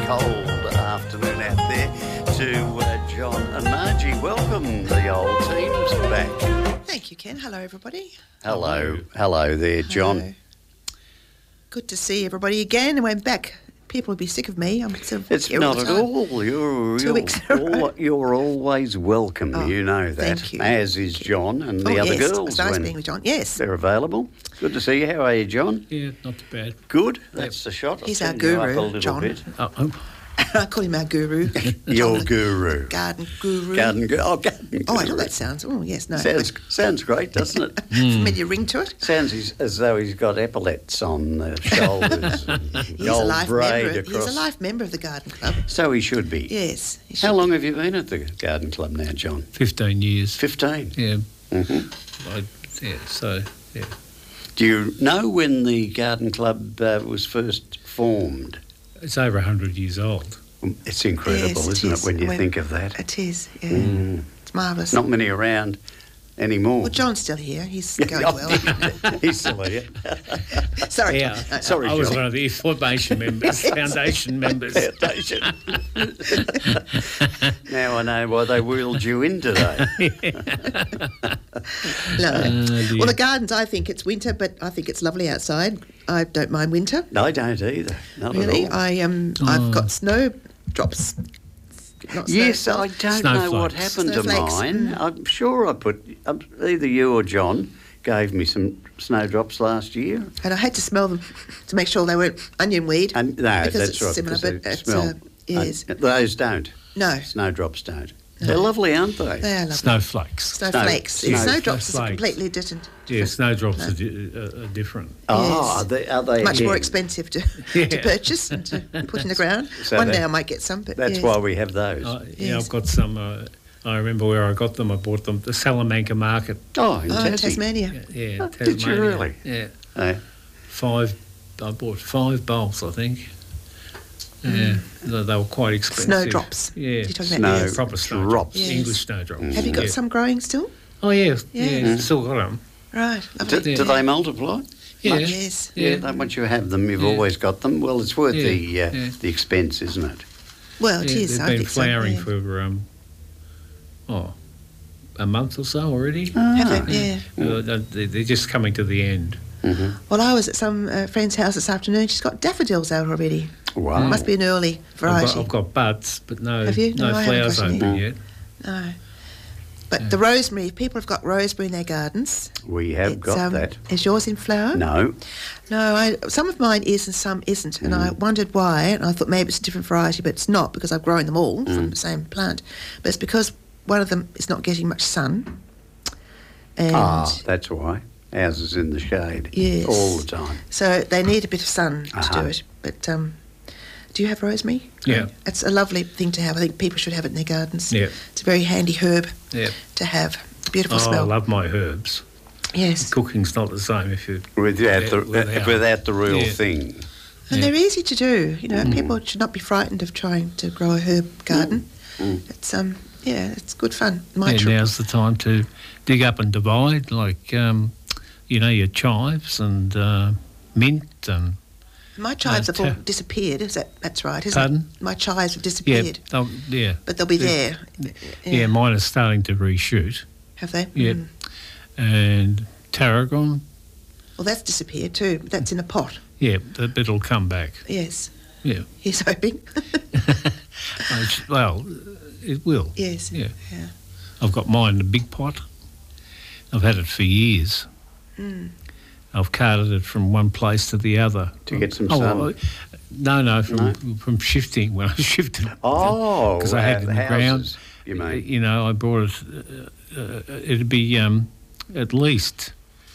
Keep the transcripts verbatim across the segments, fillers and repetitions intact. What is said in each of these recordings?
cold afternoon out there to uh, John and Margie. Welcome, the old team's back. Thank you, Ken. Hello, everybody. Hello. Hello there, John. Hello. Good to see everybody again. We're back. People would be sick of me. I'm sort of It's here not all at the time. all. You're, Two you're, weeks in a row. all, you're always welcome. Oh, you know that. thank you. As is John and the Oh, other yes. girls It's nice when being with John. Yes. they're available. Good to see you. How are you, John? Yeah, not too bad. Good. That's the shot. I'll He's our send you up guru, a little John. bit. Oh, oh. I call him our guru. Your John, the guru. Garden guru. Garden guru. Oh, garden guru. Oh, I know that sounds. Oh, yes, no. Sounds, sounds great, doesn't it? Familiar ring to it. Sounds as- as though he's got epaulets on the shoulders. and He's a gold life braid member. across. He's a life member of the Garden Club. So he should be. Yes. he should How be. long have you been at the Garden Club now, John? fifteen years. Fifteen. Yeah. Mm-hmm. I, yeah, so, yeah. Do you know when the Garden Club uh, was first formed? It's over one hundred years old. It's incredible, Yes, it isn't is. it, when you When- think of that? It is. Yeah. Mm. It's marvellous. Not many around anymore. Well, John's still here. He's going well. He's still here. Sorry. Yeah, John. No, no. Sorry, I was John. one of the formation members, foundation members. Foundation. Now I know why they wheeled you in today. No. Oh, dear. Well, the gardens, I think it's winter, but I think it's lovely outside. I don't mind winter. No, I don't either. Not Really, at all. I um, I've got snowdrops. Not Yes, snow- I don't know what Snowflakes. happened to Snowflakes. mine. Mm. I'm sure I put um, either you or John gave me some snowdrops last year. and I had to smell them to make sure they weren't onion weed. And no, because that's it's right. similar, because but they it's smell. uh, yes, Uh, those don't. no, Snowdrops don't. They're lovely, aren't they? they are lovely. Snowflakes. Snowflakes. Snow- Yeah, snow- snowdrops is snowflakes. completely different. Yeah, snowdrops No. are, di- uh, are different. Oh, Yes. are they? Are they Much more again? expensive to, Yeah. to purchase and to put in the ground. So One that- day I might get some, but That's yes. why we have those. Uh, yeah, Yes. I've got some. Uh, I remember where I got them. I bought them at the Salamanca Market. oh, in Oh, Tassie. Tasmania. Yeah, yeah Oh, did you Tasmania. really? Yeah, Eh? five. I bought five bowls, I think. Yeah, they, they were quite expensive. Snowdrops. Yeah, You're talking Snow about yes. proper snowdrops. drops. Yes. English snowdrops. Have you got yeah. some growing still? Oh yeah, yeah, Yeah. still got them. Right, Do, lovely. do they multiply? Yeah, Yes. Yeah. yeah. they- once you have them, you've Yeah. always got them. Well, it's worth Yeah, the uh, yeah. the expense, isn't it? Well, it Yeah, is. they've I been think flowering so, yeah. for um, oh, a month or so already. Have they? Yeah. Uh, they- they're just coming to the end. Mm-hmm. Well, I was at some uh, friend's house this afternoon. She's got daffodils out already. Wow. Must be an early I've variety. got, I've got buds, but no, Have you? no, No, I haven't flowers got any. open yet. No. But Yeah. the rosemary, if people have got rosemary in their gardens. We have it's, got um, that. Is yours in flower? No. No, I, some of mine is and some isn't. And Mm. I wondered why. And I thought maybe it's a different variety, but it's not because I've grown them all Mm. from the same plant. But it's because one of them is not getting much sun. And Ah, that's why. Ours is in the shade. Yes. All the time. so they need a bit of sun to Uh-huh. do it. But um, do you have rosemary? Yeah. It's a lovely thing to have. I think people should have it in their gardens. Yeah, It's a very handy herb yeah. to have. Beautiful Oh, I smell. love my herbs. Yes. Cooking's not the same if you. Without the, Without- without the real yeah. thing. And Yeah. they're easy to do. You know, Mm. people should not be frightened of trying to grow a herb garden. Mm. It's um, yeah, it's good fun. My Yeah, trip. now's the time to dig up and divide, like um, you know, your chives and uh, mint and My chives Uh, have all ter- disappeared. Is that that's right? Isn't Pardon? it? My chives have yeah, disappeared, they'll- yeah, but they'll be Yeah. there. yeah, Mine are starting to reshoot, Have they? Yeah. Mm. and tarragon. Well, that's disappeared too. That's in a pot. Yeah, that it'll come back. Yes. Yeah. He's hoping. It's- well, it will. Yes. Yeah. Yeah. I've got mine in a big pot. I've had it for years. Mm. I've carted it from one place to the other. To get some Oh, sun? well, no, no, from No? from shifting when I shifted. Oh, because I had it in the ground. houses, you mean? You know, I brought it. Uh, uh, it'd be um, at least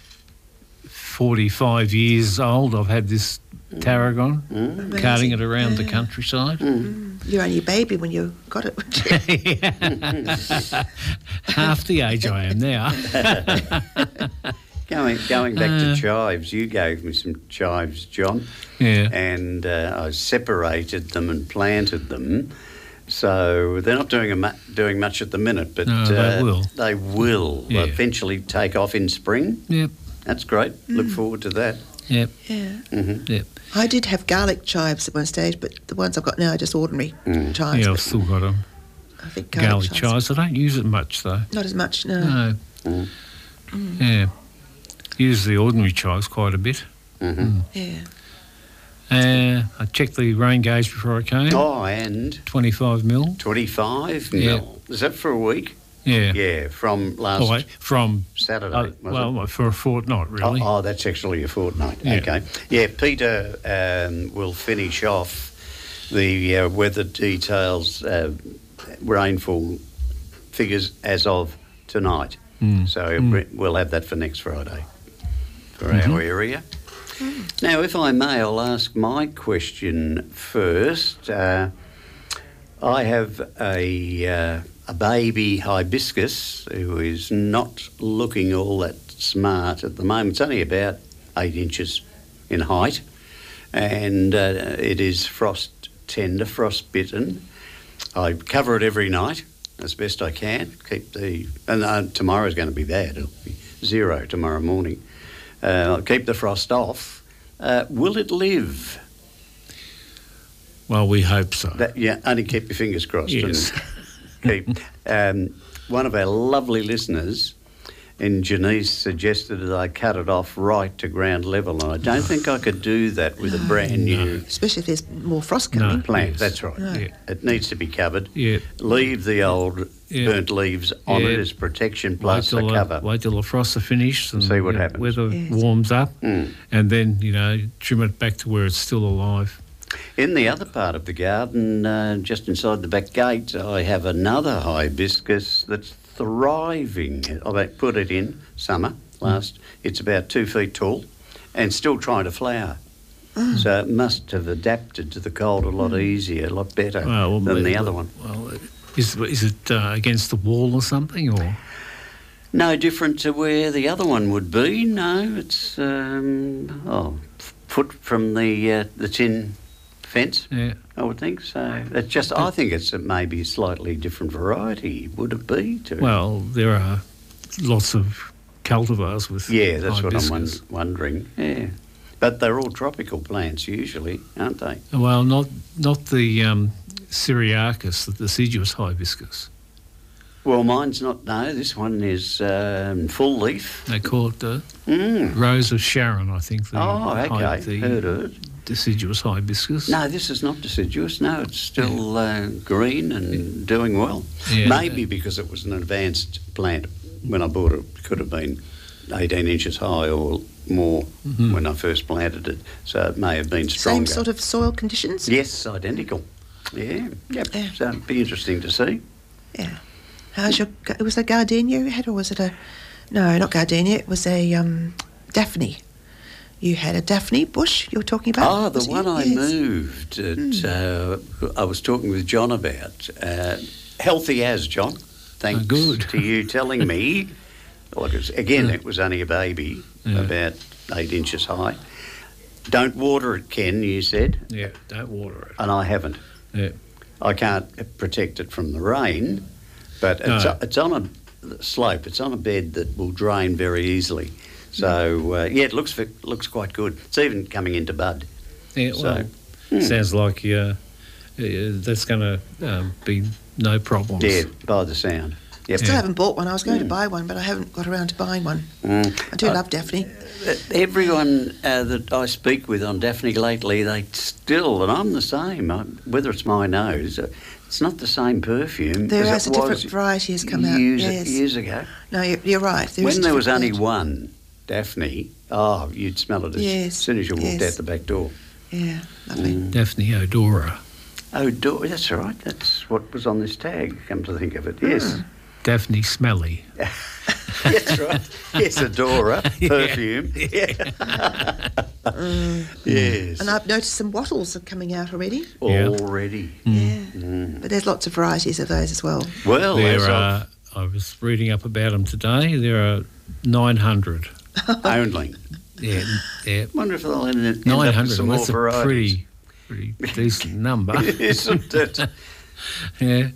forty-five years old. I've had this tarragon, Mm. carting Amazing. it around the Yeah. countryside. Mm. You're only a baby when you got it. weren't you? Half the age I am now. Going going back Uh, to chives, you gave me some chives, John, Yeah. and uh, I separated them and planted them. So they're not doing a mu- doing much at the minute, but No, they uh, will. They will Yeah. eventually take off in spring. Yep. That's great. Look forward to that. Yep. Yeah. Mm-hmm. Yep. I did have garlic chives at one stage, but the ones I've got now are just ordinary Mm. chives. Yeah, I've but still got them. I think garlic, Garlic chives. chives. I don't use it much though. Not as much, no. No. Mm. Yeah. Use the ordinary chives quite a bit. Mm-hmm. Yeah. Uh, I checked the rain gauge before I came. Oh, and twenty-five mil. twenty-five Yeah. mil. Is that for a week? Yeah. Yeah, from last Oh, wait, from Saturday. uh, was well, it? for a fortnight really. Oh, oh, that's actually a fortnight. Yeah. Okay. Yeah, Peter um, will finish off the uh, weather details, uh, rainfall figures as of tonight. Mm. So Mm. we- we'll have that for next Friday for Mhm. our area. Now, if I may, I'll ask my question first. Uh, I have a uh, a baby hibiscus who is not looking all that smart at the moment. It's only about eight inches in height, and uh, it is frost tender, frost bitten. I cover it every night as best I can. Keep the and uh, tomorrow's going to be bad. It'll be zero tomorrow morning. Uh, I'll keep the frost off. Uh, will it live? Well, we hope so. That, yeah, only keep your fingers crossed. Yes. And keep. Um, one of our lovely listeners in Janice suggested that I cut it off right to ground level, and I don't think I could do that with a brand new Especially if there's more frost No. coming. plant. Yes. That's right. No. Yeah. It needs to be covered. Yeah. Leave the old Yeah. burnt leaves on Yeah. it as protection Wait plus till, the the, cover. wait till the frosts are finished and See what you know, happens. weather Yes. warms up, Mm. and then you know trim it back to where it's still alive. In the other part of the garden, uh, just inside the back gate, I have another hibiscus that's thriving. I put it in summer last. It's about two feet tall and still trying to flower. So it must have adapted to the cold a lot easier, a lot better Well, than the well, other one. Well, is is it uh, against the wall or something, or No different to where the other one would be. No, it's um, oh, f- foot from the uh, the tin fence. yeah? I would think so. It's just, I think it's a maybe a slightly different variety. Would it be? To Well, there are lots of cultivars with yeah, that's what I'm hibiscus. won- wondering. Yeah, but they're all tropical plants usually, aren't they? Well, not not the um, Syriacus, the deciduous hibiscus. Well, mine's not. No, this one is um, full leaf. They call it the Mm. Rose of Sharon, I think. The, Oh, okay. hi- the Heard of it. deciduous hibiscus. No, this is not deciduous. No, it's still uh, green and doing well. Yeah. Maybe because it was an advanced plant when I bought it. It could have been eighteen inches high or more Mhm. when I first planted it. So it may have been Same stronger. sort of soil conditions? Yes, identical. Yeah, yep. Yeah. So it'd be interesting to see. Yeah. How's your, it was a gardenia you had, or was it a, no, not gardenia, it was a um, Daphne. You had a Daphne bush you were talking about? Ah, the was it? one I Yes. moved. At, uh, I was talking with John about. Uh, healthy as, John. Thanks Oh, good. to you telling me. Like it was, again, Yeah. it was only a baby, Yeah. about eight inches high. Don't water it, Ken, you said, Yeah, don't water it. and I haven't. Yeah. I can't protect it from the rain, but it's, No. it's on a slope. It's on a bed that will drain very easily. So, uh, yeah, it looks looks quite good. It's even coming into bud. Yeah, So, well, hmm. sounds like uh, uh, that's going to um, be no problems. Yeah, by the sound. Yep. Still Yeah. haven't bought one. I was going Mm. to buy one, but I haven't got around to buying one. Mm. I do Uh, love Daphne. Uh, Everyone uh, that I speak with on Daphne lately, they still, and I'm the same, I, whether it's my nose, uh, it's not the same perfume There as is a it different was variety has come out. years, Yes. years ago. No, you're, you're right. There is When a there was different only variety. one Daphne, oh, you'd smell it as Yes, soon as you walked yes. out the back door. Yeah, lovely. Mm. Daphne odora. Oh, do- that's right, that's what was on this tag, come to think of it, yes. Hmm. Daphne smelly. That's right. Yes, Adora, perfume. Yes. And I've noticed some wattles are coming out already. Yeah. Already. Yeah. Mm. But there's lots of varieties of those as well. Well, as There of are, I was reading up about them today, there are nine hundred. only. Yeah, yeah. Wonder if they'll end, end nine up with hundred. some Well, more that's a varieties. pretty, pretty decent number. Isn't it? Yeah.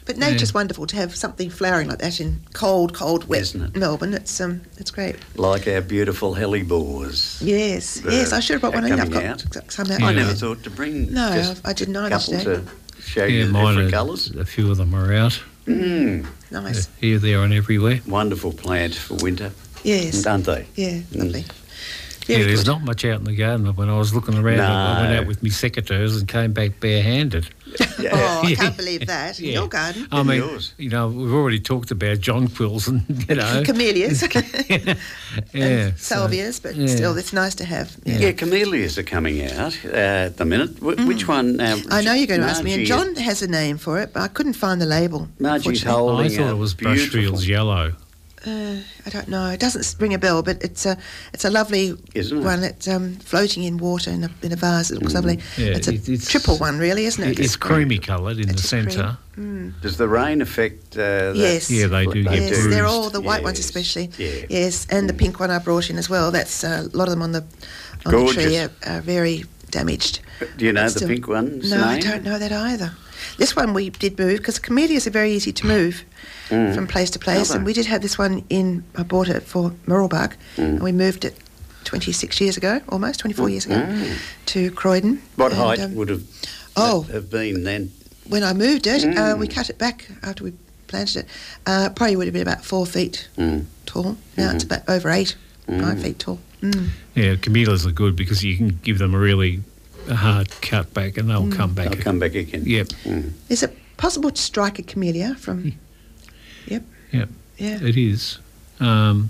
But nature's Yeah. wonderful to have something flowering like that in cold, cold, wet Isn't it? Melbourne. It's um, it's great. Like our beautiful hellebores. Yes, The- yes. I should have brought are one in. I've coming got out. some out. I Yeah. never thought to bring No, just I didn't a either couple today. to show Yeah, you the mine different are, colours. a few of them are out. Mm, Nice. Here, there and everywhere. wonderful plant for winter, Yes. aren't they? Yeah, Mm. lovely. Very Yeah, there's good. not much out in the garden. When I was looking around, I went No. out with my secateurs and came back barehanded. Oh, I Yeah. can't believe that. In Yeah. your garden. I mean, Yours. you know, we've already talked about jonquils and, you know. Camellias. yeah. and so, salvias, but yeah. still, it's nice to have. Yeah. Yeah, camellias are coming out uh, at the minute. Wh- Which one? Uh, I know you're going to ask me, and Margie- John has a name for it, but I couldn't find the label. Margie's unfortunately. holding I thought a it was beautiful- Brushfield's yellow. Uh, I don't know. It doesn't ring a bell, but it's a it's a lovely Isn't it? one. It's um, floating in water in a, in a vase. It looks lovely. Yeah, it's a it- it's- triple one, really, isn't it? It's creamy coloured in It's the a cream. centre. Does the rain affect? Uh, that? Yes. Yeah, they do get Yes, bruised. they're all the white ones Yes, especially. yeah. Yes, and the pink one I brought in as well. That's uh, a lot of them on the on Gorgeous. the tree are, are very damaged. Do you know But the still- pink one's No, I name? don't know that either. This one we did move because camellias are very easy to move from place to place, Are they? and we did have this one in. I bought it for Murrelbug, and we moved it twenty-six years ago, almost twenty-four years ago, to Croydon. What And, height um, would have oh. that have been then? when I moved it, uh, we cut it back after we planted it. Uh, probably would have been about four feet Mm. tall. Now it's about over eight, nine feet tall. Mm. Yeah, camellias are good because you can give them a really hard cut back and they'll come back. I'll come back again. Yep, Mm. Is it possible to strike a camellia from? Yep. yep, Yeah. it is. Um,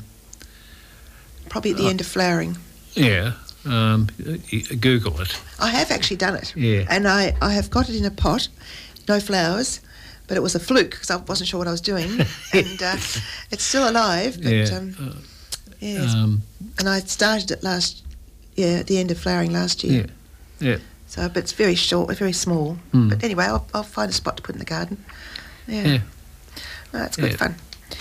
Probably at the end of flowering. yeah, um, y- Google it. I have actually done it. Yeah. And I, I have got it in a pot, no flowers, but it was a fluke because I wasn't sure what I was doing. and uh, it's still alive, but Yeah. um, uh, yeah. it's- Um, and I started it last, yeah, at the end of flowering last year. yeah, yeah. So, but it's very short, very small. Mm. But anyway, I'll, I'll find a spot to put in the garden. Yeah, Yeah. Well, that's good Yeah. fun.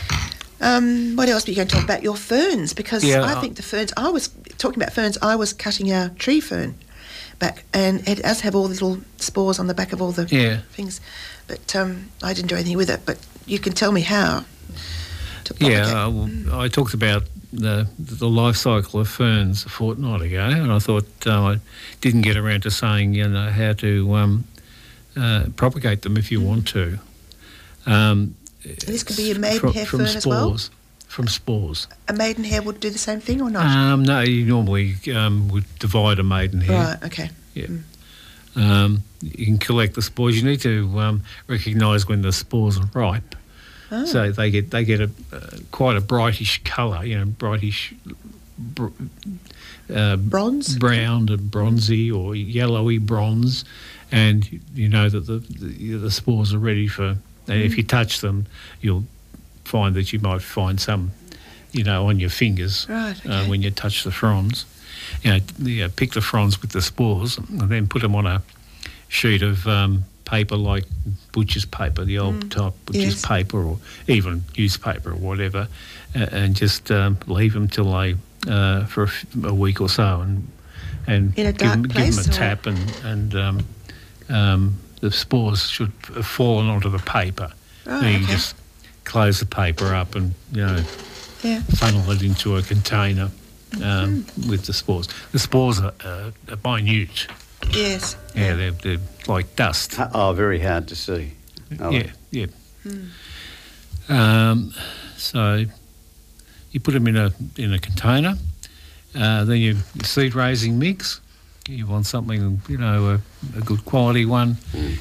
Um, what else were you going to talk about? Your ferns, because Yeah, I I- think the ferns. I was talking about ferns. I was cutting our tree fern back, and it does have all the little spores on the back of all the Yeah. things. But um, I didn't do anything with it. But you can tell me how. To Yeah, propagate. uh, well, I talked about the the life cycle of ferns a fortnight ago, and I thought uh, I didn't get around to saying, you know, how to um, uh, propagate them if you want to. Um, This could be a maidenhair from, from fern spores, as well? From spores. A maidenhair would do the same thing or not? Um, no, you normally um, would divide a maidenhair. Right. Okay. Yeah. Um, you can collect the spores. You need to um, recognise when the spores are ripe. Oh. So they get they get a uh, quite a brightish colour, you know, brightish, br- uh, Bronze? brown and bronzy or yellowy bronze, and you know that the the, the spores are ready for. And if you touch them, you'll find that you might find some, you know, on your fingers Right, uh, okay. when you touch the fronds. You know, you know, pick the fronds with the spores and then put them on a sheet of um, paper like butcher's paper, the old type butcher's yes. paper, or even newspaper or whatever, uh, and just um, leave them till they uh, for a, f- a week or so, and and In a give, dark them, give place, them a or- tap, and and um, um, the spores should have fallen onto the paper. Right, then you okay. just close the paper up and you know Yeah. funnel it into a container um, Mm-hmm. with the spores. The spores are, uh, are minute. Yes. Yeah, they're, they're like dust. Oh, very hard to see. Oh, Yeah, yeah. Um, so you put them in a in a container. Uh, then your seed raising mix. You want something, you know, a, a good quality one. Mm.